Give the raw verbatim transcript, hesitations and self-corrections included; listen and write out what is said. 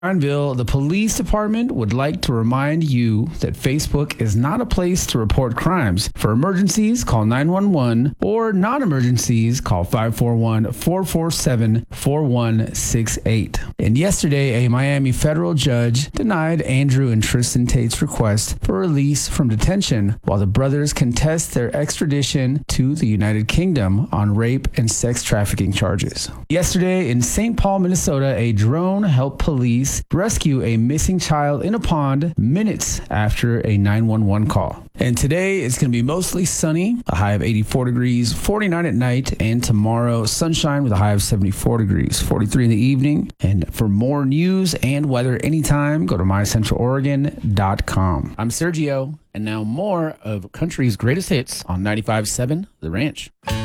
Pineville, the police department would like to remind you that Facebook is not a place to report crimes. For emergencies, call nine one one, or non-emergencies, call five four one, four four seven, four one six eight. And yesterday, a Miami federal judge denied Andrew and Tristan Tate's request for release from detention while the brothers contest their extradition to the United Kingdom on rape and sex trafficking charges. Yesterday, in Saint Paul, Minnesota, a drone helped police rescue a missing child in a pond minutes after a nine one one call. And today it's going to be mostly sunny, a high of eighty-four degrees, forty-nine at night, and tomorrow sunshine with a high of seventy-four degrees, forty-three in the evening. And for more news and weather anytime, go to my central oregon dot com. I'm Sergio, and now more of country's greatest hits on ninety-five point seven The Ranch.